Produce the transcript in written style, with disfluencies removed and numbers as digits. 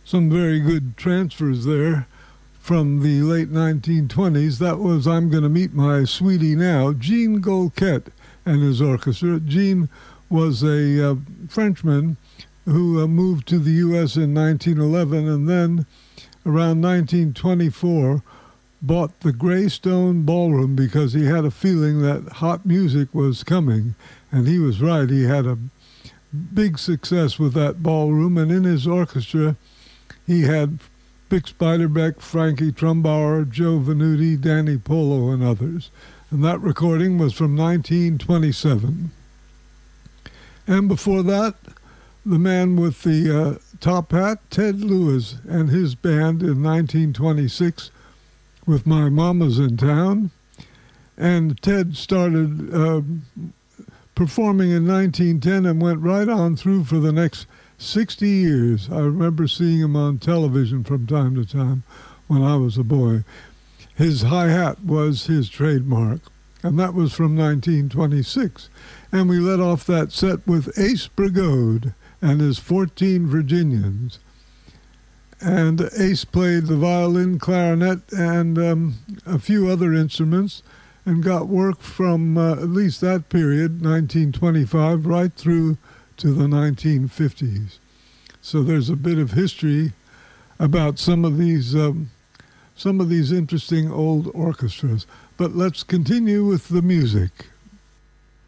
some very good transfers there from the late 1920s. That was I'm Gonna Meet My Sweetie Now, Jean Golquet and his orchestra. Jean was a Frenchman who moved to the U.S. in 1911 and then around 1924 bought the Greystone Ballroom because he had a feeling that hot music was coming. And he was right. He had a big success with that ballroom. And in his orchestra, he had Bix Beiderbecke, Frankie Trumbauer, Joe Venuti, Danny Polo, and others. And that recording was from 1927. And before that, the man with the top hat, Ted Lewis, and his band in 1926 with My Mama's in Town. And Ted started performing in 1910 and went right on through for the next 60 years. I remember seeing him on television from time to time when I was a boy. His hi-hat was his trademark, and that was from 1926. And we let off that set with Ace Brigode and his 14 Virginians. And Ace played the violin, clarinet, and a few other instruments, and got work from at least that period, 1925, right through to the 1950s. So there's a bit of history about some of these interesting old orchestras. But let's continue with the music.